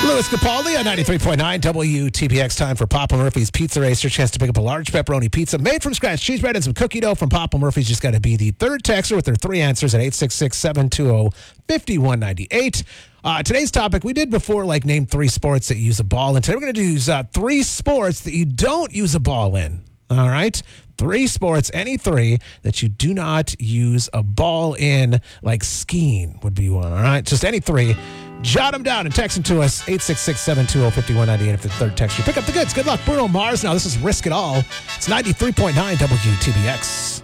Louis Capaldi on 93.9 WTPX. Time for Papa Murphy's Pizza Race. Your chance to pick up a large pepperoni pizza made from scratch, cheese bread, and some cookie dough from Papa Murphy's. Just got to be the third texter with their three answers at 866-720-5198. Today's topic, we did before, like, name three sports that use a ball. And today we're going to use three sports that you don't use a ball in. All right? Three sports, any three, that you do not use a ball in, like skiing would be one. All right? Just any three. Jot them down and text them to us, 866-720-5198 if the third text you. Pick up the goods. Good luck. Bruno Mars. Now, this is Risk It All. It's 93.9 WTBX.